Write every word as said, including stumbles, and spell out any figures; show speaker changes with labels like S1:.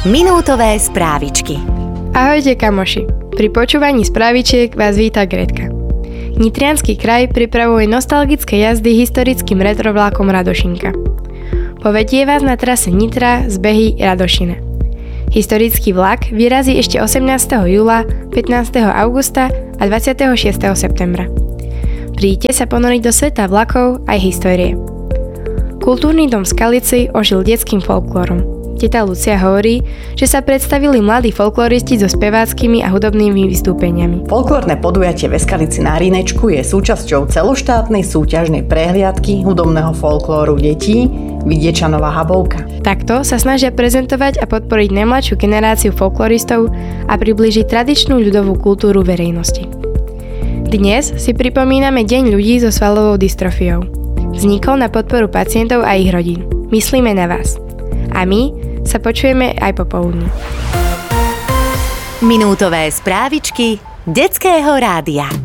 S1: Minútové správičky.
S2: Ahojte kamoši, pri počúvaní správičiek vás víta Gretka. Nitriansky kraj pripravuje nostalgické jazdy historickým retrovlákom Radošinka. Povedie vás na trase Nitra z Behy Radošina. Historický vlak vyrazí ešte osemnásteho júla, pätnásteho augusta a dvadsiateho šiesteho septembra. Príďte sa ponoriť do sveta vlakov aj histórie. Kultúrny dom v Skalici ožil detským folklórom. Teta Lucia hovorí, že sa predstavili mladí folkloristi so speváckými a hudobnými vystúpeniami.
S3: Folklórne podujatie v Skalici na Rínečku je súčasťou celoštátnej súťažnej prehliadky hudobného folklóru detí Vidiečanová Habovka.
S2: Takto sa snažia prezentovať a podporiť najmladšiu generáciu folkloristov a priblížiť tradičnú ľudovú kultúru verejnosti. Dnes si pripomíname Deň ľudí so svalovou dystrofiou. Vznikol na podporu pacientov a ich rodín. Myslíme na vás. A my sa počujeme aj popoludní.
S1: Minútové správičky Detského rádia.